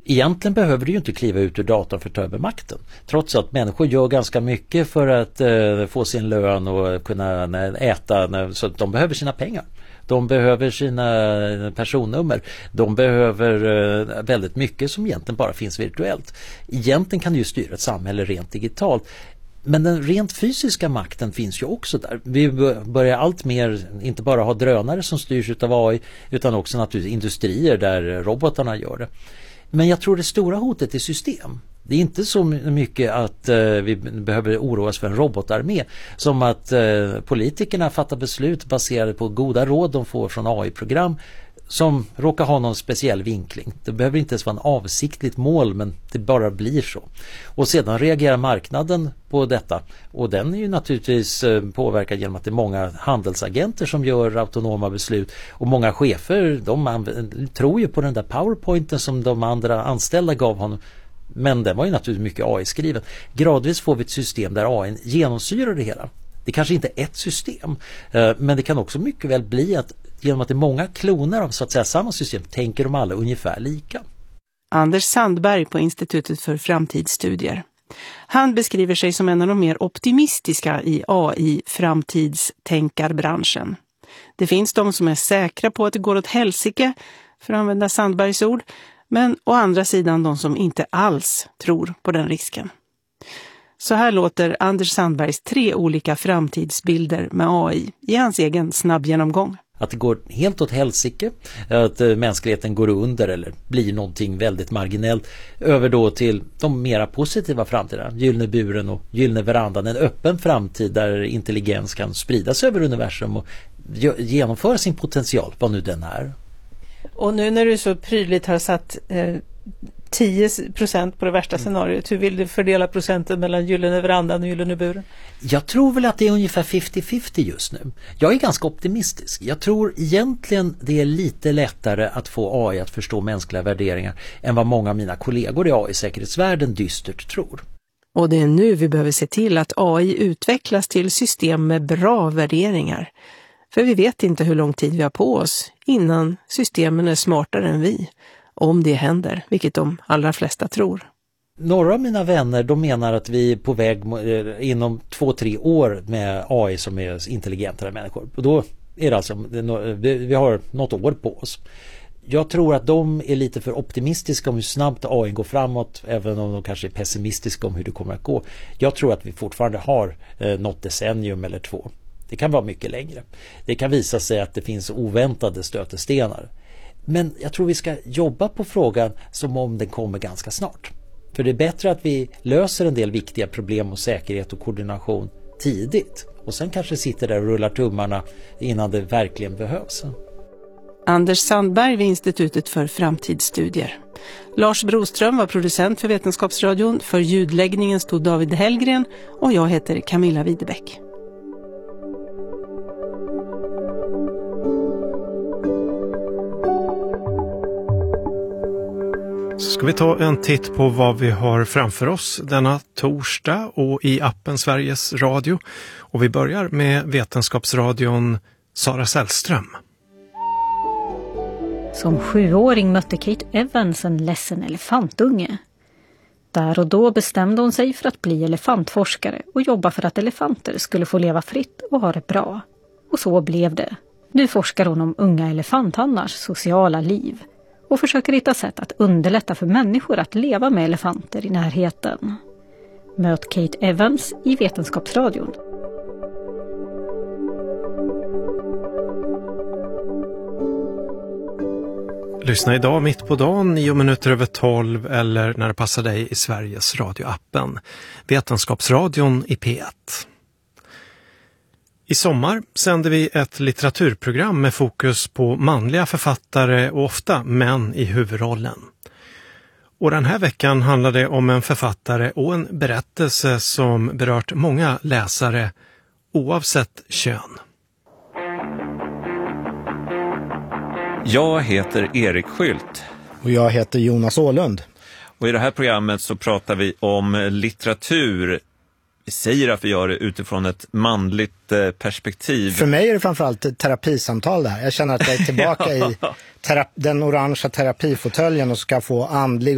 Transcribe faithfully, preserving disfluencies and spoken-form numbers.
Egentligen behöver du ju inte kliva ut ur datorn för att ta över makten. Trots att människor gör ganska mycket för att eh, få sin lön och kunna när, äta. När, så de behöver sina pengar. De behöver sina personnummer. De behöver eh, väldigt mycket som egentligen bara finns virtuellt. Egentligen kan du ju styra ett samhälle rent digitalt. Men den rent fysiska makten finns ju också där. Vi börjar allt mer inte bara ha drönare som styrs utav A I utan också naturligtvis industrier där robotarna gör det. Men jag tror det stora hotet är system. Det är inte så mycket att eh, vi behöver oroa oss för en robotarmé som att eh, politikerna fattar beslut baserade på goda råd de får från A I-program som råkar ha någon speciell vinkling. Det behöver inte ens vara en avsiktligt mål, men det bara blir så. Och sedan reagerar marknaden på detta. Och den är ju naturligtvis påverkad genom att det är många handelsagenter som gör autonoma beslut. Och många chefer, de anv- tror ju på den där powerpointen som de andra anställda gav honom. Men den var ju naturligtvis mycket A I-skriven. Gradvis får vi ett system där A I genomsyrar det hela. Det kanske inte är ett system, men det kan också mycket väl bli att genom att det är många kloner av så att säga samma system tänker de alla ungefär lika. Anders Sandberg på Institutet för framtidsstudier. Han beskriver sig som en av de mer optimistiska i A I-framtidstänkarbranschen. Det finns de som är säkra på att det går åt helsike, för att använda Sandbergs ord, men å andra sidan de som inte alls tror på den risken. Så här låter Anders Sandbergs tre olika framtidsbilder med A I i hans egen snabb genomgång. Att det går helt åt helsike, att mänskligheten går under eller blir någonting väldigt marginellt, över då till de mera positiva framtiderna, gyllene buren och gyllene verandan, en öppen framtid där intelligens kan spridas över universum och genomföra sin potential, vad nu den är. Och nu när du så prydligt har satt eh, tio procent på det värsta scenariot, hur vill du fördela procenten mellan gyllene verandan och gyllene buren? Jag tror väl att det är ungefär femtio femtio just nu. Jag är ganska optimistisk. Jag tror egentligen det är lite lättare att få A I att förstå mänskliga värderingar än vad många av mina kollegor i A I-säkerhetsvärlden dystert tror. Och det är nu vi behöver se till att A I utvecklas till system med bra värderingar. För vi vet inte hur lång tid vi har på oss innan systemen är smartare än vi. Om det händer, vilket de allra flesta tror. Några av mina vänner de menar att vi är på väg inom två, tre år med A I som är intelligentare människor. Och då är det alltså, vi har något år på oss. Jag tror att de är lite för optimistiska om hur snabbt A I går framåt, även om de kanske är pessimistiska om hur det kommer att gå. Jag tror att vi fortfarande har något decennium eller två. Det kan vara mycket längre. Det kan visa sig att det finns oväntade stötestenar. Men jag tror vi ska jobba på frågan som om den kommer ganska snart. För det är bättre att vi löser en del viktiga problem och säkerhet och koordination tidigt. Och sen kanske sitter där och rullar tummarna innan det verkligen behövs. Anders Sandberg vid Institutet för framtidsstudier. Lars Broström var producent för Vetenskapsradion. För ljudläggningen stod David Hellgren och jag heter Camilla Widebäck. Så ska vi ta en titt på vad vi har framför oss denna torsdag och i appen Sveriges Radio. Och vi börjar med Vetenskapsradion Sara Sällström. Som sjuåring mötte Kate Evans en ledsen elefantunge. Där och då bestämde hon sig för att bli elefantforskare och jobba för att elefanter skulle få leva fritt och ha det bra. Och så blev det. Nu forskar hon om unga elefanthannars sociala liv och försöker hitta sätt att underlätta för människor att leva med elefanter i närheten. Möt Kate Evans i Vetenskapsradion. Lyssna idag mitt på dagen, nio minuter över tolv eller när det passar dig i Sveriges radioappen. Vetenskapsradion i P ett. I sommar sänder vi ett litteraturprogram med fokus på manliga författare och ofta män i huvudrollen. Och den här veckan handlar det om en författare och en berättelse som berört många läsare oavsett kön. Jag heter Erik Skylt. Och jag heter Jonas Åhlund. Och i det här programmet så pratar vi om litteratur. Vi säger att vi gör det utifrån ett manligt perspektiv. För mig är det framförallt ett terapisamtal där. Jag känner att jag är tillbaka i terapi, den orangea terapifåtöljen och ska få andlig